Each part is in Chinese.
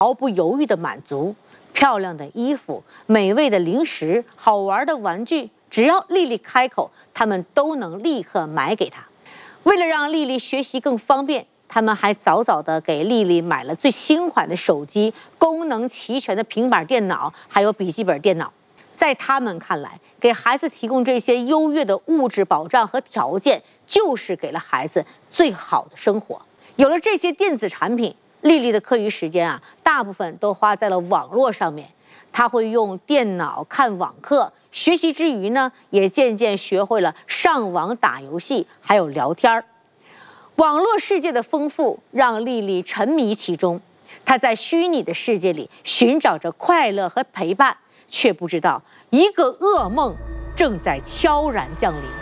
毫不犹豫的满足。漂亮的衣服、美味的零食、好玩的玩具，只要丽丽开口，他们都能立刻买给她。为了让丽丽学习更方便，他们还早早地给丽丽买了最新款的手机、功能齐全的平板电脑，还有笔记本电脑。在他们看来，给孩子提供这些优越的物质保障和条件，就是给了孩子最好的生活。有了这些电子产品，丽丽的课余时间大部分都花在了网络上面。她会用电脑看网课，学习之余呢，也渐渐学会了上网打游戏，还有聊天。网络世界的丰富让丽丽沉迷其中，她在虚拟的世界里寻找着快乐和陪伴，却不知道一个噩梦正在悄然降临。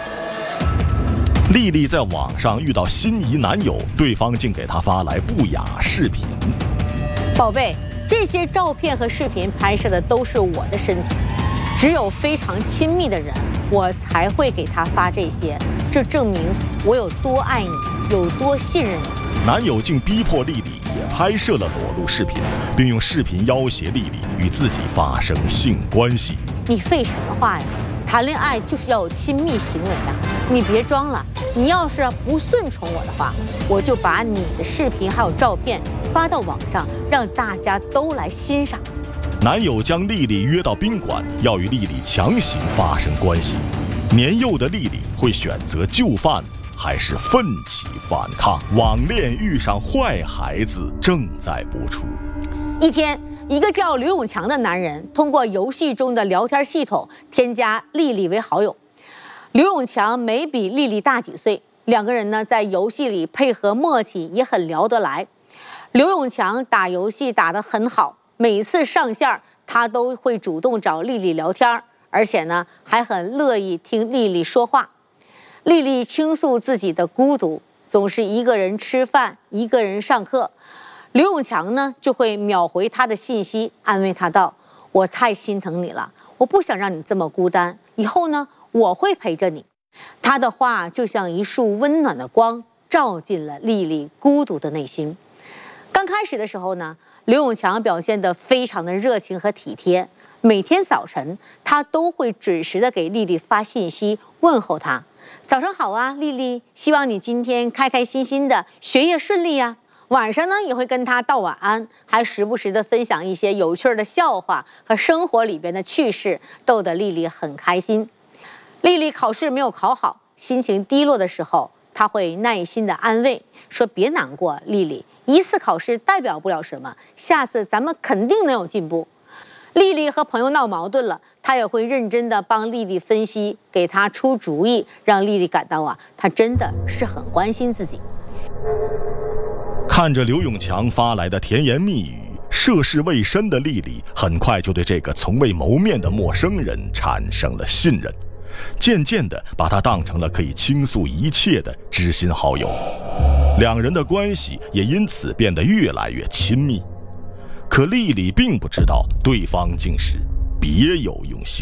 丽丽在网上遇到心仪男友，对方竟给她发来不雅视频。 宝贝，这些照片和视频拍摄的都是我的身体，只有非常亲密的人，我才会给他发这些。这证明我有多爱你，有多信任你。 男友竟逼迫丽丽也拍摄了裸露视频，并用视频要挟丽丽与自己发生性关系。 你废什么话呀？谈恋爱就是要有亲密行为的，你别装了。你要是不顺从我的话，我就把你的视频还有照片发到网上，让大家都来欣赏。 男友将丽丽约到宾馆，要与丽丽强行发生关系。年幼的丽丽会选择就范，还是奋起反抗？网恋遇上坏孩子正在播出。 一天，一个叫刘永强的男人通过游戏中的聊天系统添加丽丽为好友。刘永强没比丽丽大几岁，两个人呢在游戏里配合默契，也很聊得来。刘永强打游戏打得很好，每次上线他都会主动找丽丽聊天，而且呢还很乐意听丽丽说话。丽丽倾诉自己的孤独，总是一个人吃饭，一个人上课。刘永强呢就会秒回她的信息，安慰她道：“我太心疼你了，我不想让你这么孤单，以后呢我会陪着你。”他的话就像一束温暖的光，照进了丽丽孤独的内心。刚开始的时候呢，刘永强表现得非常的热情和体贴，每天早晨他都会准时的给丽丽发信息问候她：“早上好啊，丽丽，希望你今天开开心心的，学业顺利呀。”晚上呢也会跟她道晚安，还时不时的分享一些有趣的笑话和生活里边的趣事，逗得丽丽很开心。丽丽考试没有考好，心情低落的时候，他会耐心的安慰说：“别难过，丽丽，一次考试代表不了什么，下次咱们肯定能有进步。”丽丽和朋友闹矛盾了，他也会认真的帮丽丽分析，给她出主意，让丽丽感到他真的是很关心自己。 看着刘永强发来的甜言蜜语，涉世未深的丽丽很快就对这个从未谋面的陌生人产生了信任，渐渐地把他当成了可以倾诉一切的知心好友，两人的关系也因此变得越来越亲密。可丽丽并不知道对方竟是别有用心。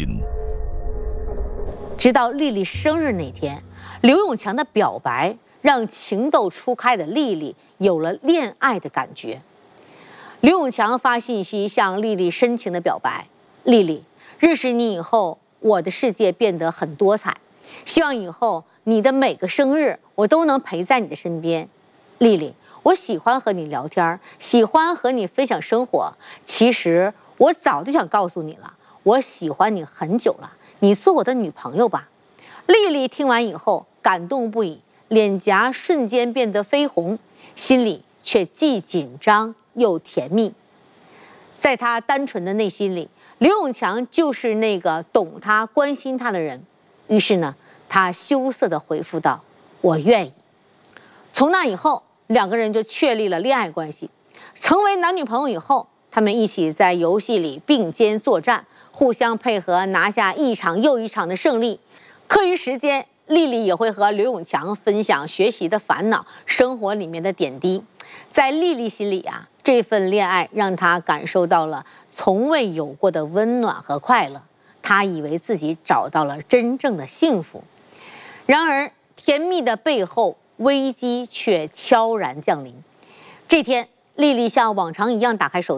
直到丽丽生日那天，刘永强的表白让情窦初开的丽丽有了恋爱的感觉。刘永强发信息向丽丽深情的表白：“丽丽，认识你以后，我的世界变得很多彩，希望以后你的每个生日我都能陪在你的身边。丽丽，我喜欢和你聊天，喜欢和你分享生活。其实我早就想告诉你了，我喜欢你很久了，你做我的女朋友吧。”丽丽听完以后感动不已，脸颊瞬间变得绯红，心里却既紧张又甜蜜。在她单纯的内心里，刘永强就是那个懂她、关心她的人。于是呢，她羞涩地回复道：“我愿意。”从那以后，两个人就确立了恋爱关系。成为男女朋友以后，他们一起在游戏里并肩作战，互相配合，拿下一场又一场的胜利。课余时间，丽丽也会和刘永强分享学习的烦恼，生活里面的点滴。在丽丽心里这份恋爱让她感受到了从未有过的温暖和快乐，她以为自己找到了真正的幸福。然而，甜蜜的背后，危机却悄然降临。这天， 丽丽像往常一样打开手机。